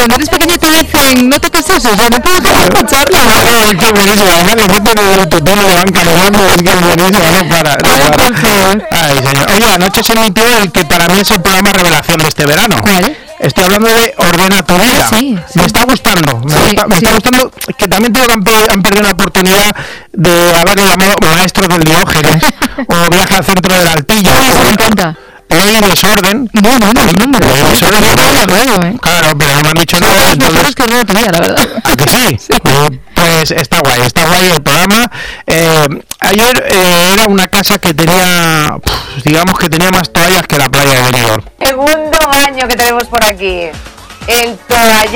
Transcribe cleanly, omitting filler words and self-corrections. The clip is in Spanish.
cuando eres pequeño te dicen no toques eso, o sea, no puedo escucharla. Qué buenísimo, además le meten el tutón y le van caminando, es que es buenísimo, no para. Ay, señor. Oye, anoche se emitió el que para mí es el programa revelación de este verano. ¿Cuál? Estoy hablando de Ordena tu vida. Sí. Me está gustando, me está gustando, que también creo que han perdido la oportunidad de haberlo llamado Maestro del Diógenes o Viaje al centro del Altillo. Me encanta. Ley y desorden. No, el nombre. Claro, pero no me han dicho nada. Entonces, que no tenía, la verdad. ¿A que sí? Sí. Pues está guay el programa. Ayer era una casa que tenía, digamos que tenía más toallas que la playa de Benidorm. Segundo año que tenemos por aquí. El toallero